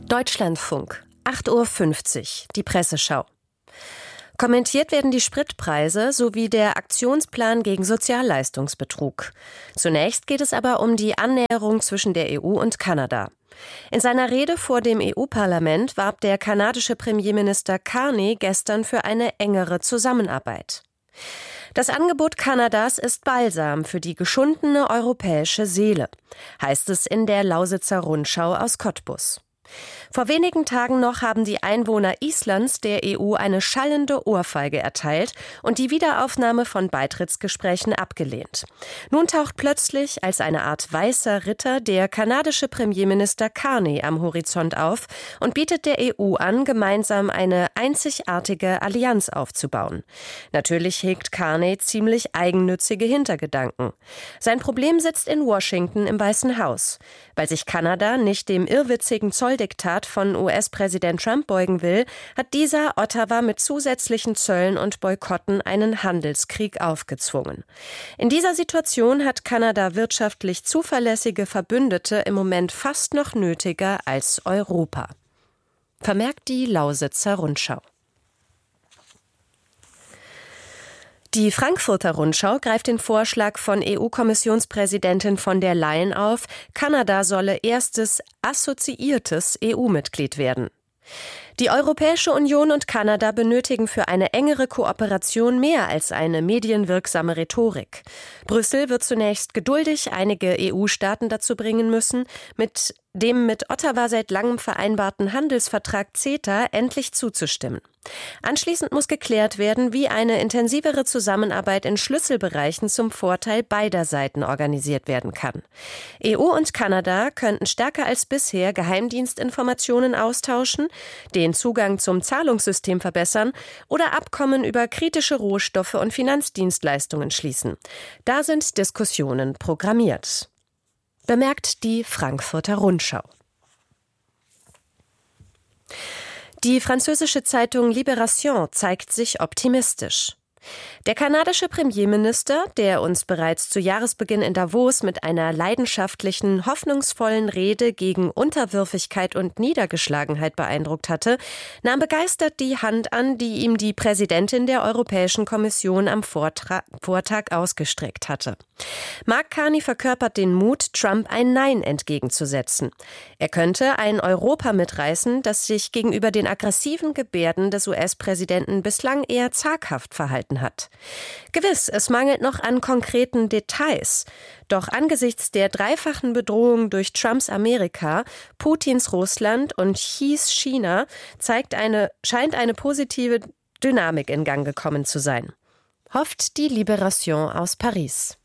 Deutschlandfunk, 8:50 Uhr, die Presseschau. Kommentiert werden die Spritpreise sowie der Aktionsplan gegen Sozialleistungsbetrug. Zunächst geht es aber um die Annäherung zwischen der EU und Kanada. In seiner Rede vor dem EU-Parlament warb der kanadische Premierminister Carney gestern für eine engere Zusammenarbeit. Das Angebot Kanadas ist Balsam für die geschundene europäische Seele, heißt es in der Lausitzer Rundschau aus Cottbus. Vor wenigen Tagen noch haben die Einwohner Islands der EU eine schallende Ohrfeige erteilt und die Wiederaufnahme von Beitrittsgesprächen abgelehnt. Nun taucht plötzlich als eine Art weißer Ritter der kanadische Premierminister Carney am Horizont auf und bietet der EU an, gemeinsam eine einzigartige Allianz aufzubauen. Natürlich hegt Carney ziemlich eigennützige Hintergedanken. Sein Problem sitzt in Washington im Weißen Haus. Weil sich Kanada nicht dem irrwitzigen Zolldiktat von US-Präsident Trump beugen will, hat dieser Ottawa mit zusätzlichen Zöllen und Boykotten einen Handelskrieg aufgezwungen. In dieser Situation hat Kanada wirtschaftlich zuverlässige Verbündete im Moment fast noch nötiger als Europa. Vermerkt die Lausitzer Rundschau. Die Frankfurter Rundschau greift den Vorschlag von EU-Kommissionspräsidentin von der Leyen auf, Kanada solle erstes assoziiertes EU-Mitglied werden. Die Europäische Union und Kanada benötigen für eine engere Kooperation mehr als eine medienwirksame Rhetorik. Brüssel wird zunächst geduldig einige EU-Staaten dazu bringen müssen, mit dem mit Ottawa seit langem vereinbarten Handelsvertrag CETA endlich zuzustimmen. Anschließend muss geklärt werden, wie eine intensivere Zusammenarbeit in Schlüsselbereichen zum Vorteil beider Seiten organisiert werden kann. EU und Kanada könnten stärker als bisher Geheimdienstinformationen austauschen, den Zugang zum Zahlungssystem verbessern oder Abkommen über kritische Rohstoffe und Finanzdienstleistungen schließen. Da sind Diskussionen programmiert. Bemerkt die Frankfurter Rundschau. Die französische Zeitung Libération zeigt sich optimistisch. Der kanadische Premierminister, der uns bereits zu Jahresbeginn in Davos mit einer leidenschaftlichen, hoffnungsvollen Rede gegen Unterwürfigkeit und Niedergeschlagenheit beeindruckt hatte, nahm begeistert die Hand an, die ihm die Präsidentin der Europäischen Kommission am Vortag ausgestreckt hatte. Mark Carney verkörpert den Mut, Trump ein Nein entgegenzusetzen. Er könnte ein Europa mitreißen, das sich gegenüber den aggressiven Gebärden des US-Präsidenten bislang eher zaghaft verhalten hat. Gewiss, es mangelt noch an konkreten Details. Doch angesichts der dreifachen Bedrohung durch Trumps Amerika, Putins Russland und Xis China scheint eine positive Dynamik in Gang gekommen zu sein. Hofft die Libération aus Paris.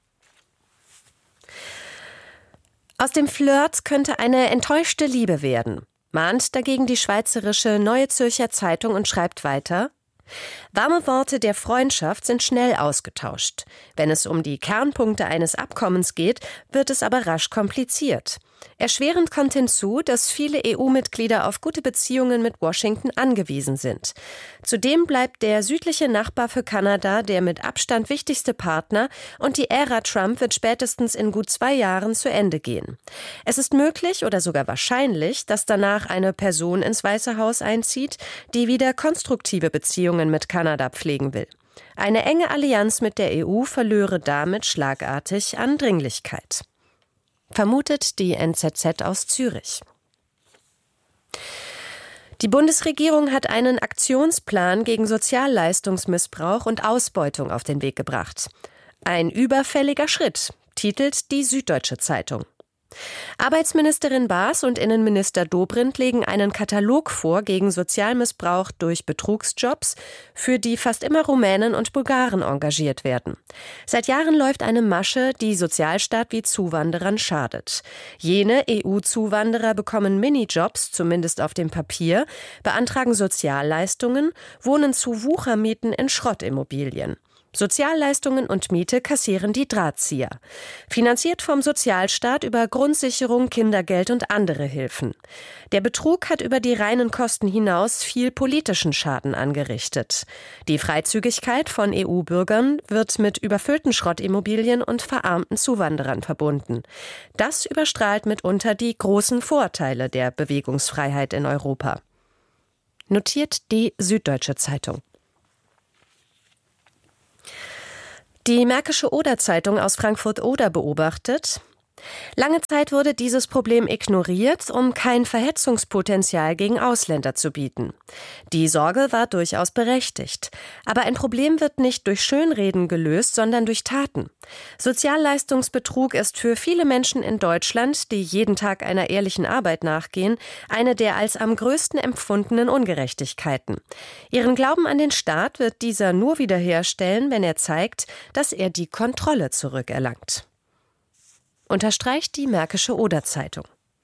Aus dem Flirt könnte eine enttäuschte Liebe werden, mahnt dagegen die schweizerische Neue Zürcher Zeitung und schreibt weiter: Warme Worte der Freundschaft sind schnell ausgetauscht. Wenn es um die Kernpunkte eines Abkommens geht, wird es aber rasch kompliziert. Erschwerend kommt hinzu, dass viele EU-Mitglieder auf gute Beziehungen mit Washington angewiesen sind. Zudem bleibt der südliche Nachbar für Kanada der mit Abstand wichtigste Partner und die Ära Trump wird spätestens in gut 2 Jahren zu Ende gehen. Es ist möglich oder sogar wahrscheinlich, dass danach eine Person ins Weiße Haus einzieht, die wieder konstruktive Beziehungen mit Kanada pflegen will. Eine enge Allianz mit der EU verlöre damit schlagartig an Dringlichkeit. Vermutet die NZZ aus Zürich. Die Bundesregierung hat einen Aktionsplan gegen Sozialleistungsmissbrauch und Ausbeutung auf den Weg gebracht. Ein überfälliger Schritt, titelt die Süddeutsche Zeitung. Arbeitsministerin Baas und Innenminister Dobrindt legen einen Katalog vor gegen Sozialmissbrauch durch Betrugsjobs, für die fast immer Rumänen und Bulgaren engagiert werden. Seit Jahren läuft eine Masche, die Sozialstaat wie Zuwanderern schadet. Jene EU-Zuwanderer bekommen Minijobs, zumindest auf dem Papier, beantragen Sozialleistungen, wohnen zu Wuchermieten in Schrottimmobilien. Sozialleistungen und Miete kassieren die Drahtzieher. Finanziert vom Sozialstaat über Grundsicherung, Kindergeld und andere Hilfen. Der Betrug hat über die reinen Kosten hinaus viel politischen Schaden angerichtet. Die Freizügigkeit von EU-Bürgern wird mit überfüllten Schrottimmobilien und verarmten Zuwanderern verbunden. Das überstrahlt mitunter die großen Vorteile der Bewegungsfreiheit in Europa. Notiert die Süddeutsche Zeitung. Die Märkische Oder-Zeitung aus Frankfurt-Oder beobachtet: Lange Zeit wurde dieses Problem ignoriert, um kein Verhetzungspotenzial gegen Ausländer zu bieten. Die Sorge war durchaus berechtigt. Aber ein Problem wird nicht durch Schönreden gelöst, sondern durch Taten. Sozialleistungsbetrug ist für viele Menschen in Deutschland, die jeden Tag einer ehrlichen Arbeit nachgehen, eine der als am größten empfundenen Ungerechtigkeiten. Ihren Glauben an den Staat wird dieser nur wiederherstellen, wenn er zeigt, dass er die Kontrolle zurückerlangt. Unterstreicht die Märkische Oder-Zeitung.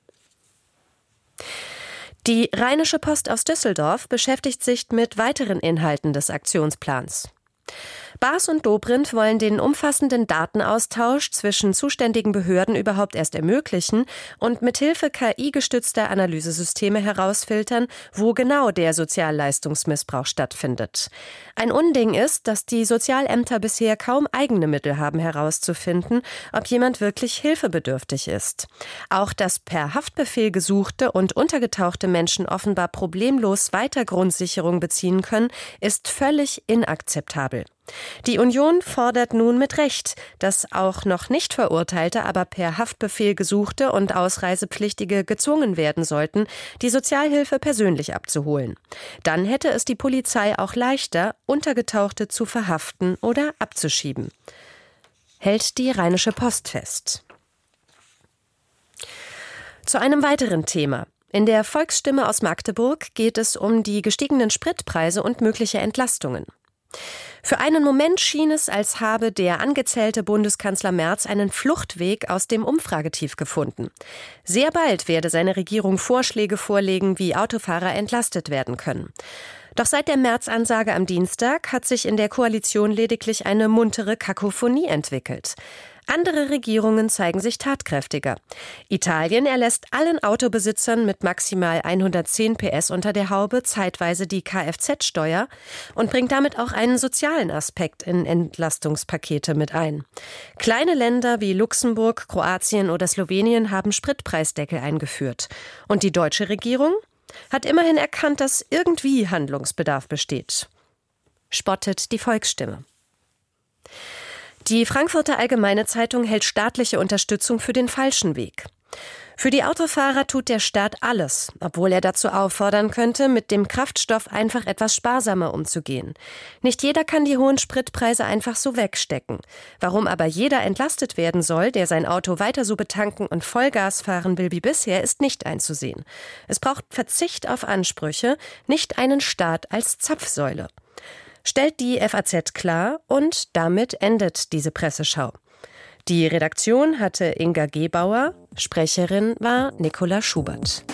Die Rheinische Post aus Düsseldorf beschäftigt sich mit weiteren Inhalten des Aktionsplans. Baas und Dobrindt wollen den umfassenden Datenaustausch zwischen zuständigen Behörden überhaupt erst ermöglichen und mithilfe KI-gestützter Analysesysteme herausfiltern, wo genau der Sozialleistungsmissbrauch stattfindet. Ein Unding ist, dass die Sozialämter bisher kaum eigene Mittel haben herauszufinden, ob jemand wirklich hilfebedürftig ist. Auch dass per Haftbefehl gesuchte und untergetauchte Menschen offenbar problemlos weiter Grundsicherung beziehen können, ist völlig inakzeptabel. Die Union fordert nun mit Recht, dass auch noch nicht Verurteilte, aber per Haftbefehl gesuchte und Ausreisepflichtige gezwungen werden sollten, die Sozialhilfe persönlich abzuholen. Dann hätte es die Polizei auch leichter, Untergetauchte zu verhaften oder abzuschieben. Hält die Rheinische Post fest. Zu einem weiteren Thema. In der Volksstimme aus Magdeburg geht es um die gestiegenen Spritpreise und mögliche Entlastungen. Für einen Moment schien es, als habe der angezählte Bundeskanzler Merz einen Fluchtweg aus dem Umfragetief gefunden. Sehr bald werde seine Regierung Vorschläge vorlegen, wie Autofahrer entlastet werden können. Doch seit der Merz-Ansage am Dienstag hat sich in der Koalition lediglich eine muntere Kakophonie entwickelt. Andere Regierungen zeigen sich tatkräftiger. Italien erlässt allen Autobesitzern mit maximal 110 PS unter der Haube zeitweise die Kfz-Steuer und bringt damit auch einen sozialen Aspekt in Entlastungspakete mit ein. Kleine Länder wie Luxemburg, Kroatien oder Slowenien haben Spritpreisdeckel eingeführt. Und die deutsche Regierung hat immerhin erkannt, dass irgendwie Handlungsbedarf besteht. Spottet die Volksstimme. Die Frankfurter Allgemeine Zeitung hält staatliche Unterstützung für den falschen Weg. Für die Autofahrer tut der Staat alles, obwohl er dazu auffordern könnte, mit dem Kraftstoff einfach etwas sparsamer umzugehen. Nicht jeder kann die hohen Spritpreise einfach so wegstecken. Warum aber jeder entlastet werden soll, der sein Auto weiter so betanken und Vollgas fahren will wie bisher, ist nicht einzusehen. Es braucht Verzicht auf Ansprüche, nicht einen Staat als Zapfsäule. Stellt die FAZ klar und damit endet diese Presseschau. Die Redaktion hatte Inga Gebauer, Sprecherin war Nicola Schubert.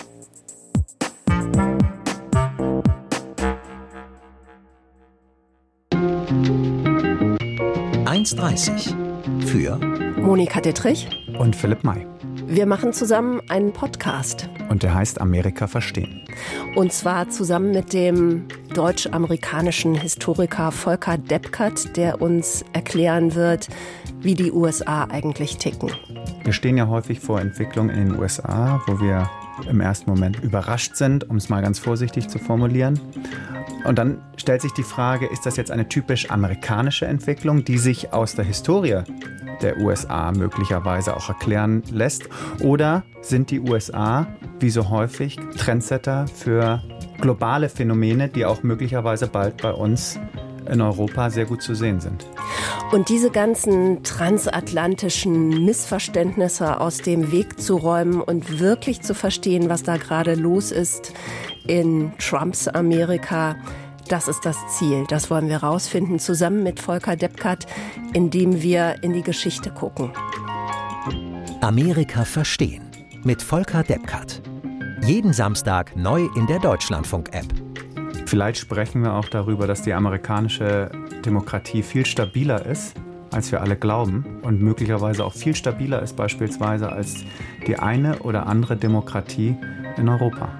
(1:30) für Monika Dittrich und Philipp May. Wir machen zusammen einen Podcast. Und der heißt Amerika verstehen. Und zwar zusammen mit dem deutsch-amerikanischen Historiker Volker Deppkert, der uns erklären wird, wie die USA eigentlich ticken. Wir stehen ja häufig vor Entwicklungen in den USA, wo wir im ersten Moment überrascht sind, um es mal ganz vorsichtig zu formulieren. Und dann stellt sich die Frage, ist das jetzt eine typisch amerikanische Entwicklung, die sich aus der Historie der USA möglicherweise auch erklären lässt? Oder sind die USA, wie so häufig, Trendsetter für globale Phänomene, die auch möglicherweise bald bei uns in Europa sehr gut zu sehen sind? Und diese ganzen transatlantischen Missverständnisse aus dem Weg zu räumen und wirklich zu verstehen, was da gerade los ist in Trumps Amerika, das ist das Ziel. Das wollen wir rausfinden, zusammen mit Volker Deppkert, indem wir in die Geschichte gucken. Amerika verstehen mit Volker Deppkert. Jeden Samstag neu in der Deutschlandfunk-App. Vielleicht sprechen wir auch darüber, dass die amerikanische Demokratie viel stabiler ist, als wir alle glauben und möglicherweise auch viel stabiler ist beispielsweise als die eine oder andere Demokratie in Europa.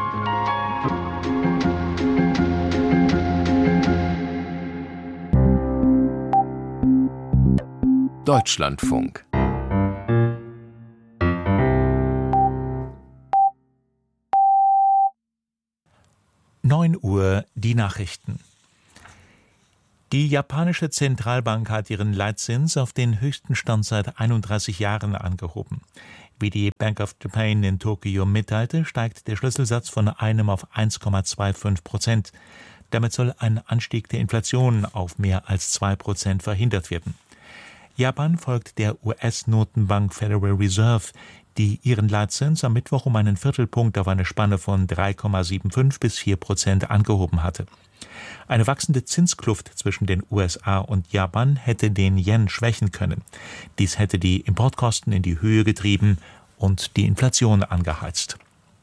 Deutschlandfunk. Uhr die Nachrichten. Die japanische Zentralbank hat ihren Leitzins auf den höchsten Stand seit 31 Jahren angehoben. Wie die Bank of Japan in Tokio mitteilte, steigt der Schlüsselsatz von 1 auf 1,25%. Damit soll ein Anstieg der Inflation auf mehr als 2% verhindert werden. Japan folgt der US-Notenbank Federal Reserve, die ihren Leitzins am Mittwoch um einen Viertelpunkt auf eine Spanne von 3,75 bis 4% angehoben hatte. Eine wachsende Zinskluft zwischen den USA und Japan hätte den Yen schwächen können. Dies hätte die Importkosten in die Höhe getrieben und die Inflation angeheizt.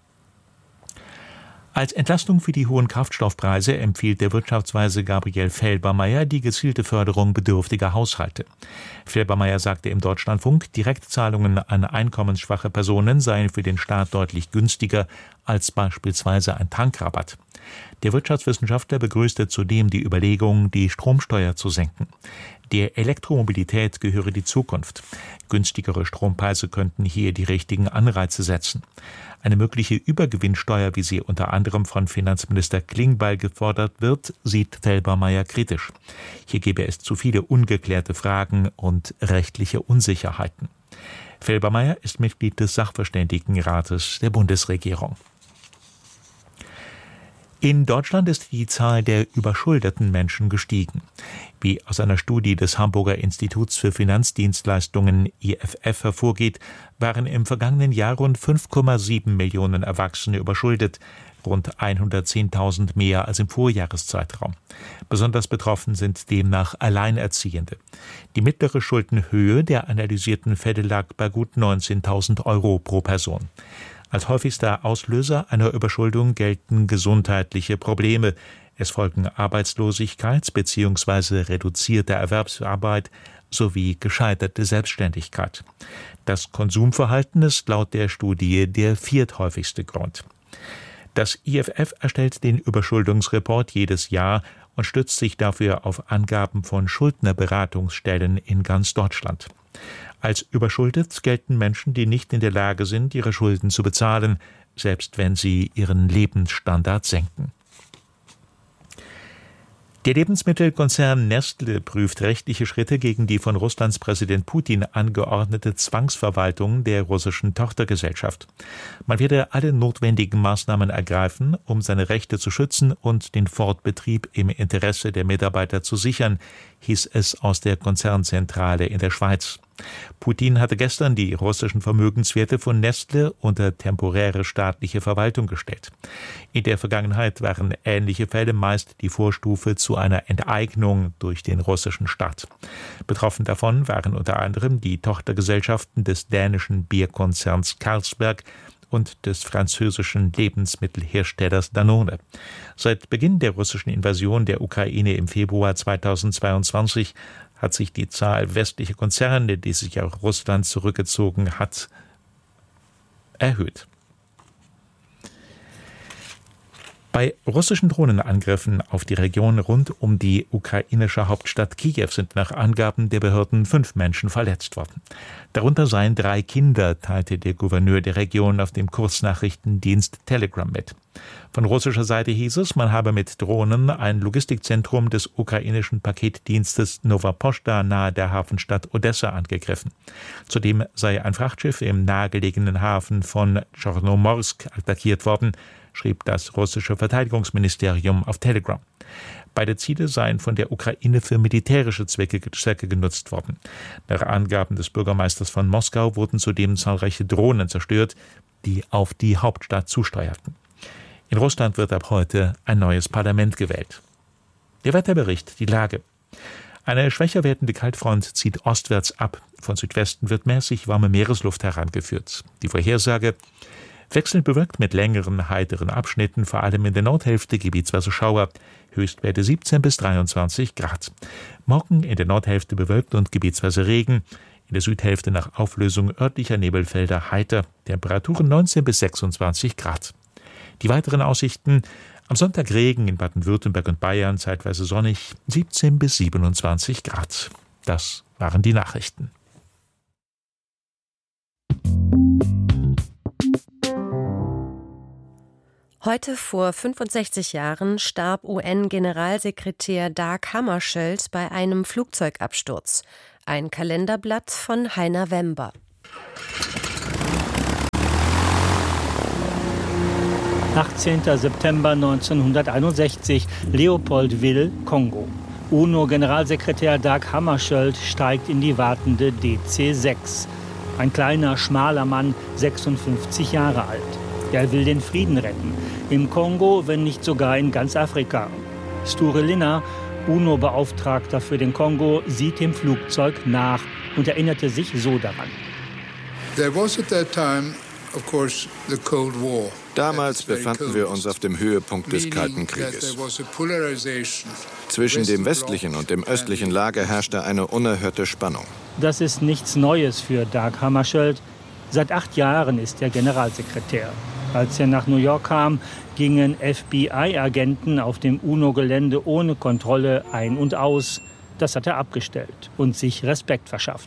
Als Entlastung für die hohen Kraftstoffpreise empfiehlt der Wirtschaftsweise Gabriel Felbermayr die gezielte Förderung bedürftiger Haushalte. Felbermayr sagte im Deutschlandfunk, Direktzahlungen an einkommensschwache Personen seien für den Staat deutlich günstiger als beispielsweise ein Tankrabatt. Der Wirtschaftswissenschaftler begrüßte zudem die Überlegung, die Stromsteuer zu senken. Der Elektromobilität gehöre die Zukunft. Günstigere Strompreise könnten hier die richtigen Anreize setzen. Eine mögliche Übergewinnsteuer, wie sie unter anderem von Finanzminister Klingbeil gefordert wird, sieht Felbermayr kritisch. Hier gäbe es zu viele ungeklärte Fragen und rechtliche Unsicherheiten. Felbermayr ist Mitglied des Sachverständigenrates der Bundesregierung. In Deutschland ist die Zahl der überschuldeten Menschen gestiegen. Wie aus einer Studie des Hamburger Instituts für Finanzdienstleistungen IFF hervorgeht, waren im vergangenen Jahr rund 5,7 Millionen Erwachsene überschuldet, rund 110.000 mehr als im Vorjahreszeitraum. Besonders betroffen sind demnach Alleinerziehende. Die mittlere Schuldenhöhe der analysierten Fälle lag bei gut 19.000 Euro pro Person. Als häufigster Auslöser einer Überschuldung gelten gesundheitliche Probleme. Es folgen Arbeitslosigkeit bzw. reduzierte Erwerbsarbeit sowie gescheiterte Selbstständigkeit. Das Konsumverhalten ist laut der Studie der vierthäufigste Grund. Das IFF erstellt den Überschuldungsreport jedes Jahr und stützt sich dafür auf Angaben von Schuldnerberatungsstellen in ganz Deutschland. Als überschuldet gelten Menschen, die nicht in der Lage sind, ihre Schulden zu bezahlen, selbst wenn sie ihren Lebensstandard senken. Der Lebensmittelkonzern Nestle prüft rechtliche Schritte gegen die von Russlands Präsident Putin angeordnete Zwangsverwaltung der russischen Tochtergesellschaft. Man werde alle notwendigen Maßnahmen ergreifen, um seine Rechte zu schützen und den Fortbetrieb im Interesse der Mitarbeiter zu sichern, hieß es aus der Konzernzentrale in der Schweiz. Putin hatte gestern die russischen Vermögenswerte von Nestle unter temporäre staatliche Verwaltung gestellt. In der Vergangenheit waren ähnliche Fälle meist die Vorstufe zu einer Enteignung durch den russischen Staat. Betroffen davon waren unter anderem die Tochtergesellschaften des dänischen Bierkonzerns Carlsberg und des französischen Lebensmittelherstellers Danone. Seit Beginn der russischen Invasion der Ukraine im Februar 2022 hat sich die Zahl westlicher Konzerne, die sich aus Russland zurückgezogen hat, erhöht. Bei russischen Drohnenangriffen auf die Region rund um die ukrainische Hauptstadt Kiew sind nach Angaben der Behörden 5 Menschen verletzt worden. Darunter seien 3 Kinder, teilte der Gouverneur der Region auf dem Kurznachrichtendienst Telegram mit. Von russischer Seite hieß es, man habe mit Drohnen ein Logistikzentrum des ukrainischen Paketdienstes Nova Pochta nahe der Hafenstadt Odessa angegriffen. Zudem sei ein Frachtschiff im nahegelegenen Hafen von Chornomorsk attackiert worden, schrieb das russische Verteidigungsministerium auf Telegram. Beide Ziele seien von der Ukraine für militärische Zwecke genutzt worden. Nach Angaben des Bürgermeisters von Moskau wurden zudem zahlreiche Drohnen zerstört, die auf die Hauptstadt zusteuerten. In Russland wird ab heute ein neues Parlament gewählt. Der Wetterbericht, die Lage. Eine schwächer werdende Kaltfront zieht ostwärts ab. Von Südwesten wird mäßig warme Meeresluft herangeführt. Die Vorhersage: wechselnd bewölkt mit längeren, heiteren Abschnitten, vor allem in der Nordhälfte gebietsweise Schauer. Höchstwerte 17 bis 23 Grad. Morgen in der Nordhälfte bewölkt und gebietsweise Regen. In der Südhälfte nach Auflösung örtlicher Nebelfelder heiter. Temperaturen 19 bis 26 Grad. Die weiteren Aussichten: am Sonntag Regen in Baden-Württemberg und Bayern, zeitweise sonnig, 17 bis 27 Grad. Das waren die Nachrichten. Heute vor 65 Jahren starb UN-Generalsekretär Dag Hammarskjöld bei einem Flugzeugabsturz. Ein Kalenderblatt von Heiner Wember. 18. September 1961, Leopoldville, Kongo. UNO-Generalsekretär Dag Hammarskjöld steigt in die wartende DC-6. Ein kleiner, schmaler Mann, 56 Jahre alt. Er will den Frieden retten. Im Kongo, wenn nicht sogar in ganz Afrika. Sture Linna, UNO-Beauftragter für den Kongo, sieht dem Flugzeug nach und erinnerte sich so daran. Damals befanden wir uns auf dem Höhepunkt des Kalten Krieges. Zwischen dem westlichen und dem östlichen Lager herrschte eine unerhörte Spannung. Das ist nichts Neues für Dag Hammarskjöld. Seit 8 Jahren ist er Generalsekretär. Als er nach New York kam, gingen FBI-Agenten auf dem UNO-Gelände ohne Kontrolle ein und aus. Das hat er abgestellt und sich Respekt verschafft.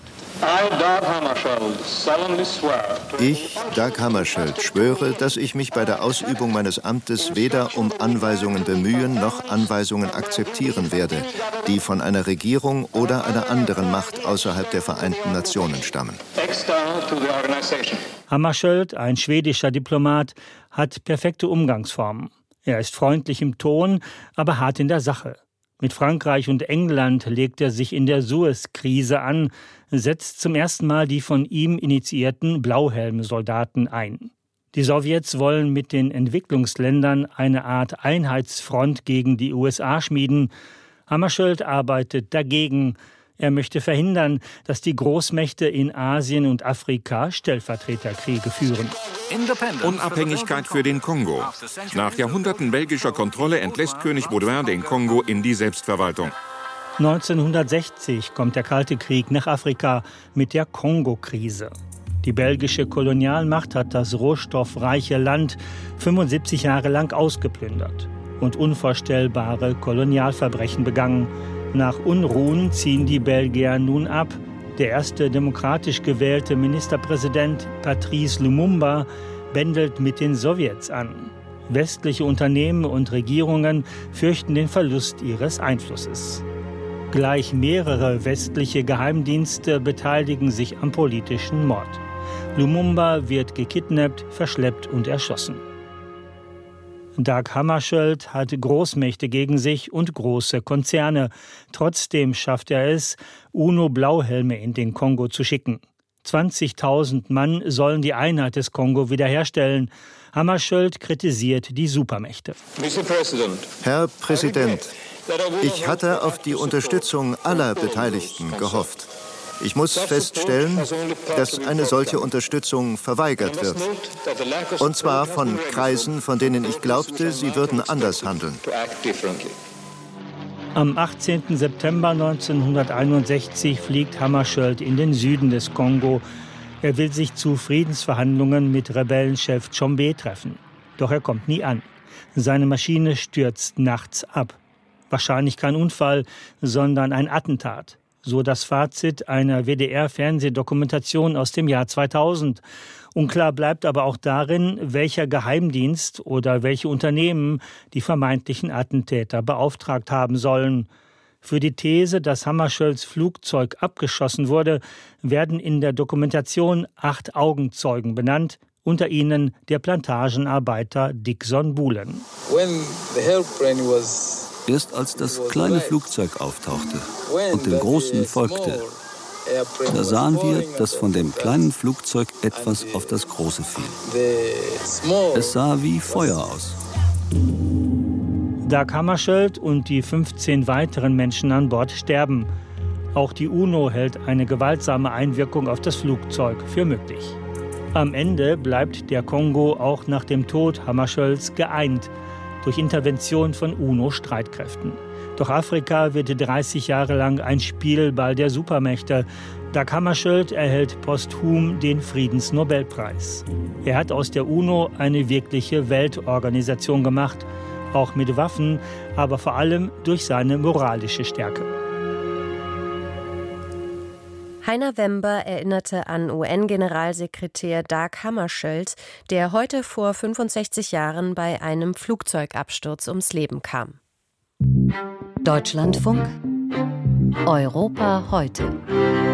Ich, Dag Hammarskjöld, schwöre, dass ich mich bei der Ausübung meines Amtes weder um Anweisungen bemühen noch Anweisungen akzeptieren werde, die von einer Regierung oder einer anderen Macht außerhalb der Vereinten Nationen stammen. Hammarskjöld, ein schwedischer Diplomat, hat perfekte Umgangsformen. Er ist freundlich im Ton, aber hart in der Sache. Mit Frankreich und England legt er sich in der Suez-Krise an, setzt zum ersten Mal die von ihm initiierten Blauhelm-Soldaten ein. Die Sowjets wollen mit den Entwicklungsländern eine Art Einheitsfront gegen die USA schmieden. Hammarskjöld arbeitet dagegen. Er möchte verhindern, dass die Großmächte in Asien und Afrika Stellvertreterkriege führen. Unabhängigkeit für den Kongo. Nach Jahrhunderten belgischer Kontrolle entlässt König Baudouin den Kongo in die Selbstverwaltung. 1960 kommt der Kalte Krieg nach Afrika mit der Kongo-Krise. Die belgische Kolonialmacht hat das rohstoffreiche Land 75 Jahre lang ausgeplündert und unvorstellbare Kolonialverbrechen begangen. Nach Unruhen ziehen die Belgier nun ab. Der erste demokratisch gewählte Ministerpräsident Patrice Lumumba bändelt mit den Sowjets an. Westliche Unternehmen und Regierungen fürchten den Verlust ihres Einflusses. Gleich mehrere westliche Geheimdienste beteiligen sich am politischen Mord. Lumumba wird gekidnappt, verschleppt und erschossen. Dag Hammarskjöld hat Großmächte gegen sich und große Konzerne. Trotzdem schafft er es, UNO-Blauhelme in den Kongo zu schicken. 20.000 Mann sollen die Einheit des Kongo wiederherstellen. Hammarskjöld kritisiert die Supermächte. Herr Präsident, ich hatte auf die Unterstützung aller Beteiligten gehofft. Ich muss feststellen, dass eine solche Unterstützung verweigert wird. Und zwar von Kreisen, von denen ich glaubte, sie würden anders handeln. Am 18. September 1961 fliegt Hammarskjöld in den Süden des Kongo. Er will sich zu Friedensverhandlungen mit Rebellenchef Tshombe treffen. Doch er kommt nie an. Seine Maschine stürzt nachts ab. Wahrscheinlich kein Unfall, sondern ein Attentat. So das Fazit einer WDR-Fernsehdokumentation aus dem Jahr 2000. Unklar bleibt aber auch darin, welcher Geheimdienst oder welche Unternehmen die vermeintlichen Attentäter beauftragt haben sollen. Für die These, dass Hammarskjölds Flugzeug abgeschossen wurde, werden in der Dokumentation 8 Augenzeugen benannt, unter ihnen der Plantagenarbeiter Dickson Bulen. Erst als das kleine Flugzeug auftauchte und dem großen folgte, da sahen wir, dass von dem kleinen Flugzeug etwas auf das große fiel. Es sah wie Feuer aus. Dag Hammarskjöld und die 15 weiteren Menschen an Bord sterben. Auch die UNO hält eine gewaltsame Einwirkung auf das Flugzeug für möglich. Am Ende bleibt der Kongo auch nach dem Tod Hammarskjölds geeint. durch Intervention von UNO-Streitkräften. Doch Afrika wird 30 Jahre lang ein Spielball der Supermächte. Dag Hammarskjöld erhält posthum den Friedensnobelpreis. Er hat aus der UNO eine wirkliche Weltorganisation gemacht, auch mit Waffen, aber vor allem durch seine moralische Stärke. Heiner Vember erinnerte an UN-Generalsekretär Dag Hammarskjöld, der heute vor 65 Jahren bei einem Flugzeugabsturz ums Leben kam. Deutschlandfunk Europa heute.